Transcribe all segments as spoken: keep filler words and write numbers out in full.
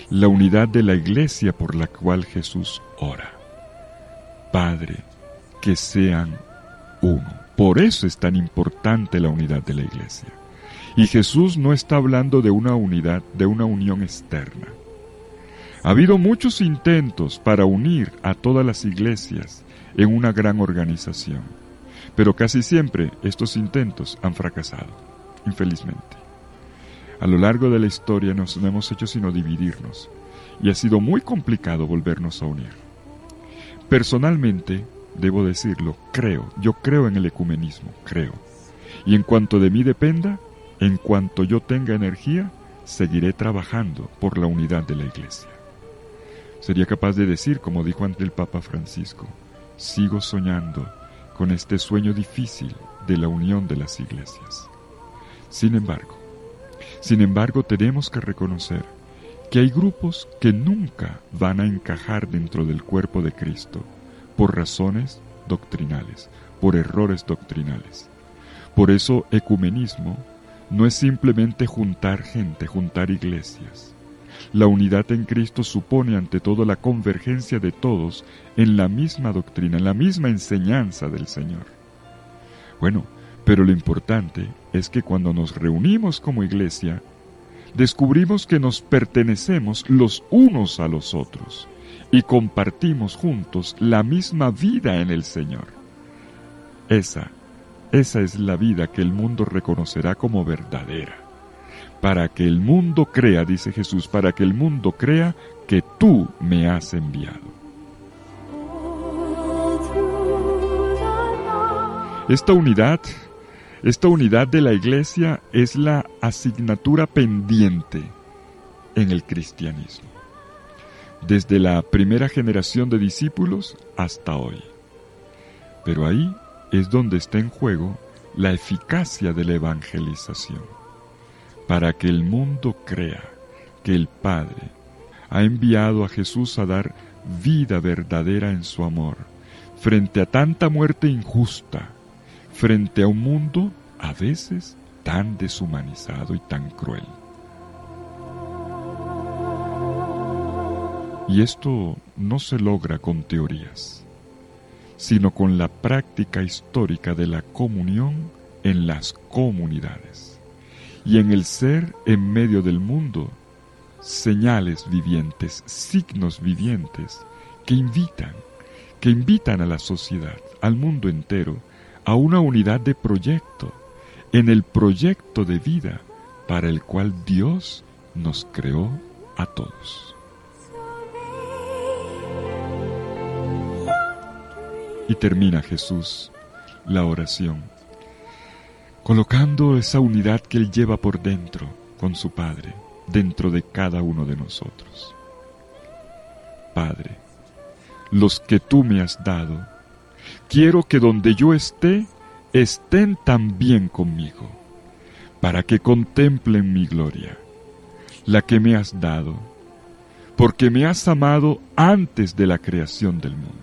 la unidad de la Iglesia por la cual Jesús ora. Padre, que sean uno. Por eso es tan importante la unidad de la Iglesia. Y Jesús no está hablando de una unidad, de una unión externa. Ha habido muchos intentos para unir a todas las iglesias en una gran organización, pero casi siempre estos intentos han fracasado, infelizmente. A lo largo de la historia nos no hemos hecho sino dividirnos, y ha sido muy complicado volvernos a unir. Personalmente, debo decirlo, creo, yo creo en el ecumenismo, creo. Y en cuanto de mí dependa, en cuanto yo tenga energía, seguiré trabajando por la unidad de la Iglesia. Sería capaz de decir, como dijo ante el Papa Francisco, sigo soñando con este sueño difícil de la unión de las iglesias. Sin embargo, sin embargo tenemos que reconocer que hay grupos que nunca van a encajar dentro del cuerpo de Cristo por razones doctrinales, por errores doctrinales. Por eso, ecumenismo no es simplemente juntar gente, juntar iglesias. La unidad en Cristo supone ante todo la convergencia de todos en la misma doctrina, en la misma enseñanza del Señor. Bueno, pero lo importante es que cuando nos reunimos como iglesia, descubrimos que nos pertenecemos los unos a los otros y compartimos juntos la misma vida en el Señor. Esa, esa es la vida que el mundo reconocerá como verdadera. Para que el mundo crea, dice Jesús, para que el mundo crea que tú me has enviado. Esta unidad, esta unidad de la Iglesia es la asignatura pendiente en el cristianismo, desde la primera generación de discípulos hasta hoy. Pero ahí es donde está en juego la eficacia de la evangelización. Para que el mundo crea que el Padre ha enviado a Jesús a dar vida verdadera en su amor, frente a tanta muerte injusta, frente a un mundo a veces tan deshumanizado y tan cruel. Y esto no se logra con teorías, sino con la práctica histórica de la comunión en las comunidades. Y en el ser en medio del mundo, señales vivientes, signos vivientes, que invitan, que invitan a la sociedad, al mundo entero, a una unidad de proyecto, en el proyecto de vida para el cual Dios nos creó a todos. Y termina Jesús la oración, colocando esa unidad que Él lleva por dentro con su Padre, dentro de cada uno de nosotros. Padre, los que tú me has dado, quiero que donde yo esté, estén también conmigo, para que contemplen mi gloria, la que me has dado, porque me has amado antes de la creación del mundo.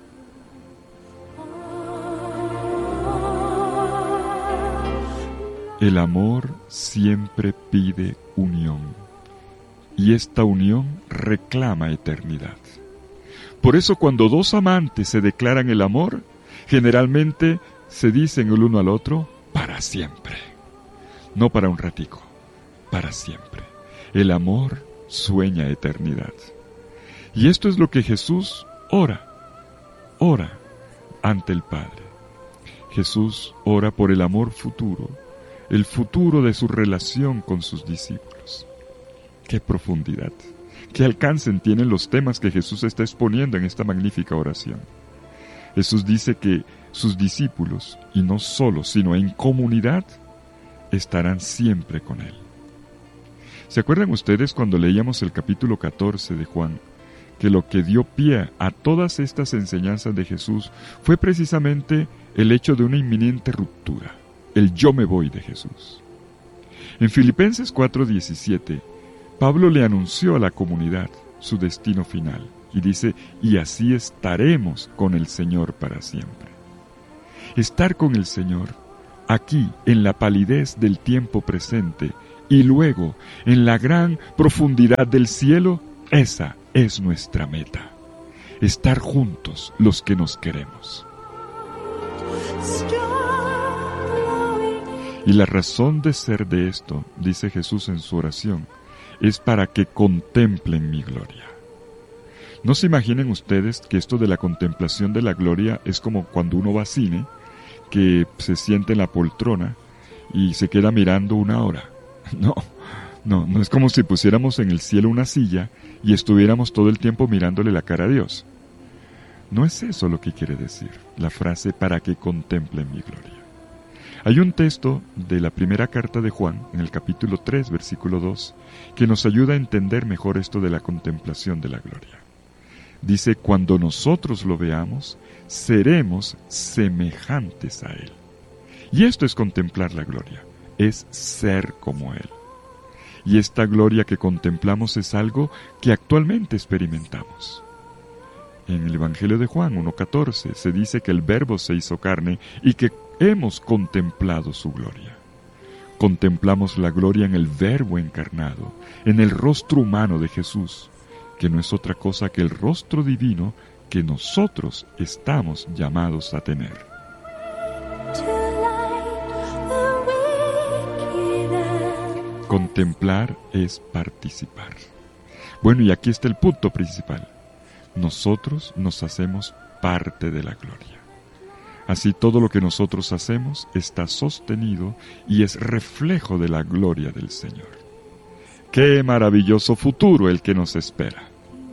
El amor siempre pide unión, y esta unión reclama eternidad. Por eso cuando dos amantes se declaran el amor, generalmente se dicen el uno al otro, para siempre. No para un ratico, para siempre. El amor sueña eternidad. Y esto es lo que Jesús ora, ora ante el Padre. Jesús ora por el amor futuro, el futuro de su relación con sus discípulos. ¡Qué profundidad! ¡Qué alcance tienen los temas que Jesús está exponiendo en esta magnífica oración! Jesús dice que sus discípulos, y no solo, sino en comunidad, estarán siempre con Él. ¿Se acuerdan ustedes cuando leíamos el capítulo catorce de Juan, que lo que dio pie a todas estas enseñanzas de Jesús fue precisamente el hecho de una inminente ruptura? El yo me voy de Jesús. En Filipenses cuatro diecisiete, Pablo le anunció a la comunidad su destino final y dice, y así estaremos con el Señor para siempre. Estar con el Señor, aquí en la palidez del tiempo presente y luego en la gran profundidad del cielo, Esa es nuestra meta, estar juntos los que nos queremos. Y la razón de ser de esto, dice Jesús en su oración, es para que contemplen mi gloria. No se imaginen ustedes que esto de la contemplación de la gloria es como cuando uno va a cine, que se siente en la poltrona y se queda mirando una hora. No, no, no es como si pusiéramos en el cielo una silla y estuviéramos todo el tiempo mirándole la cara a Dios. No es eso lo que quiere decir la frase para que contemplen mi gloria. Hay un texto de la primera carta de Juan, en el capítulo tres, versículo dos, que nos ayuda a entender mejor esto de la contemplación de la gloria. Dice, cuando nosotros lo veamos, seremos semejantes a Él. Y esto es contemplar la gloria, es ser como Él. Y esta gloria que contemplamos es algo que actualmente experimentamos. En el Evangelio de Juan uno catorce se dice que el Verbo se hizo carne y que hemos contemplado su gloria. Contemplamos la gloria en el Verbo encarnado, en el rostro humano de Jesús, que no es otra cosa que el rostro divino que nosotros estamos llamados a tener. Contemplar es participar. Bueno, y aquí está el punto principal. Nosotros nos hacemos parte de la gloria. Así todo lo que nosotros hacemos está sostenido y es reflejo de la gloria del Señor. ¡Qué maravilloso futuro el que nos espera!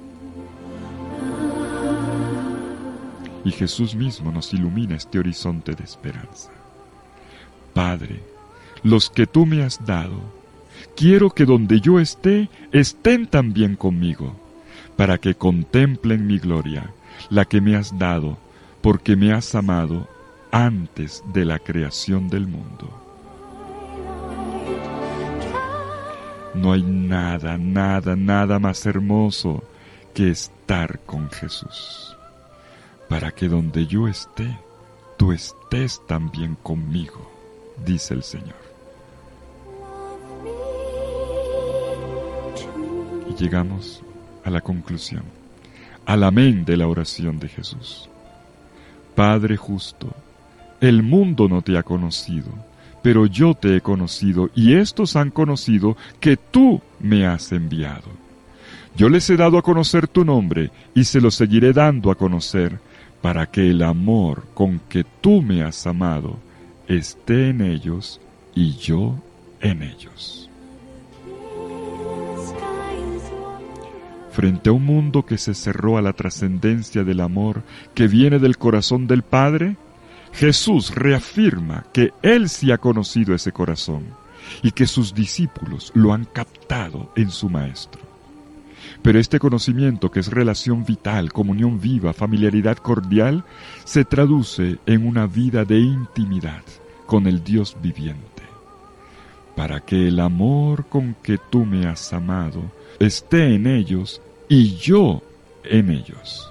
Y Jesús mismo nos ilumina este horizonte de esperanza. Padre, los que tú me has dado, quiero que donde yo esté, estén también conmigo, para que contemplen mi gloria, la que me has dado, porque me has amado antes de la creación del mundo. No hay nada, nada, nada más hermoso que estar con Jesús, para que donde yo esté, tú estés también conmigo, dice el Señor. Y llegamos a la conclusión, al amén de la oración de Jesús. Padre justo, el mundo no te ha conocido, pero yo te he conocido, y estos han conocido que tú me has enviado. Yo les he dado a conocer tu nombre, y se lo seguiré dando a conocer, para que el amor con que tú me has amado esté en ellos, y yo en ellos. Frente a un mundo que se cerró a la trascendencia del amor que viene del corazón del Padre, Jesús reafirma que Él sí ha conocido ese corazón y que sus discípulos lo han captado en su Maestro. Pero este conocimiento, que es relación vital, comunión viva, familiaridad cordial, se traduce en una vida de intimidad con el Dios viviente. Para que el amor con que tú me has amado esté en ellos y yo en ellos.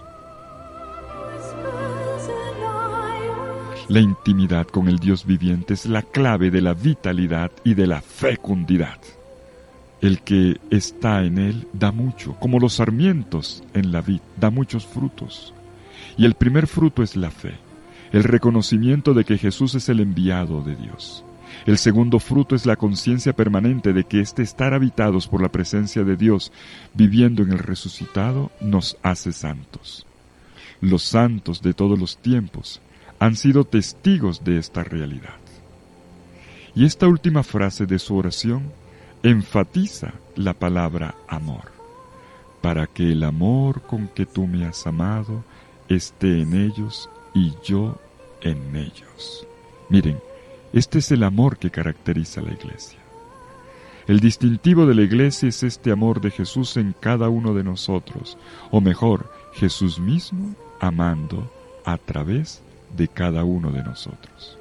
La intimidad con el Dios viviente es la clave de la vitalidad y de la fecundidad. El que está en él da mucho, como los sarmientos en la vid, da muchos frutos. Y el primer fruto es la fe, el reconocimiento de que Jesús es el enviado de Dios. El segundo fruto es la conciencia permanente de que este estar habitados por la presencia de Dios, viviendo en el resucitado, nos hace santos. Los santos de todos los tiempos han sido testigos de esta realidad. Y esta última frase de su oración enfatiza la palabra amor, para que el amor con que tú me has amado esté en ellos y yo en ellos. Miren, este es el amor que caracteriza a la Iglesia. El distintivo de la Iglesia es este amor de Jesús en cada uno de nosotros, o mejor, Jesús mismo amando a través de cada uno de nosotros.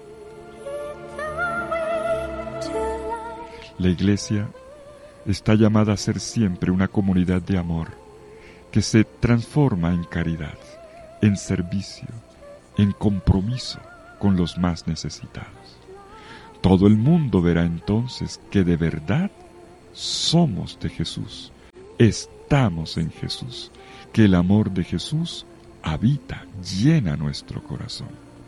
La Iglesia está llamada a ser siempre una comunidad de amor que se transforma en caridad, en servicio, en compromiso con los más necesitados. Todo el mundo verá entonces que de verdad somos de Jesús, estamos en Jesús, que el amor de Jesús habita, llena nuestro corazón.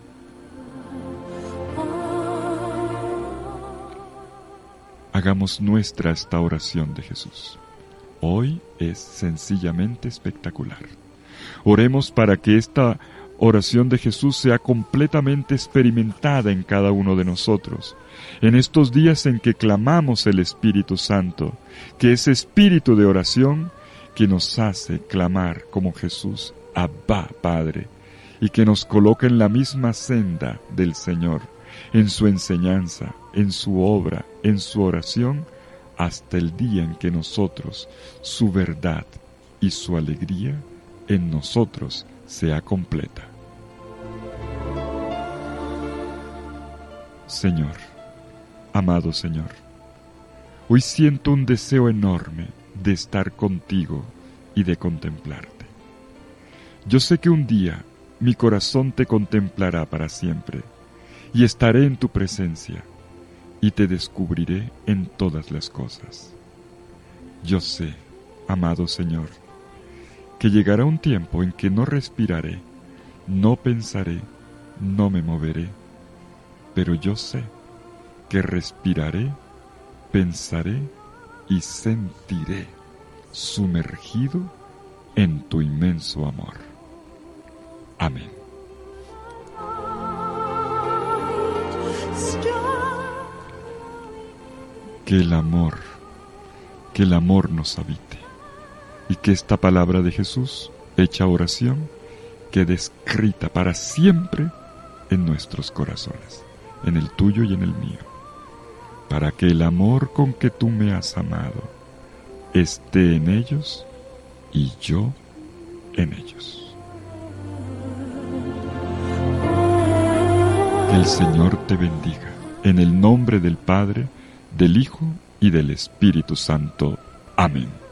Hagamos nuestra esta oración de Jesús. Hoy es sencillamente espectacular. Oremos para que esta oración de Jesús sea completamente experimentada en cada uno de nosotros. En estos días en que clamamos el Espíritu Santo, que ese espíritu de oración que nos hace clamar como Jesús, Abba, Padre, y que nos coloca en la misma senda del Señor, en su enseñanza, en su obra, en su oración, hasta el día en que nosotros, su verdad y su alegría en nosotros sea completa. Señor, amado Señor, hoy siento un deseo enorme de estar contigo y de contemplarte. Yo sé que un día mi corazón te contemplará para siempre y estaré en tu presencia y te descubriré en todas las cosas. Yo sé, amado Señor, que llegará un tiempo en que no respiraré, no pensaré, no me moveré, pero yo sé que respiraré, pensaré y sentiré sumergido en tu inmenso amor. Amén. Que el amor, que el amor nos habite y que esta palabra de Jesús, hecha oración, quede escrita para siempre en nuestros corazones, en el tuyo y en el mío, para que el amor con que tú me has amado esté en ellos y yo en ellos. Que el Señor te bendiga, en el nombre del Padre, del Hijo y del Espíritu Santo. Amén.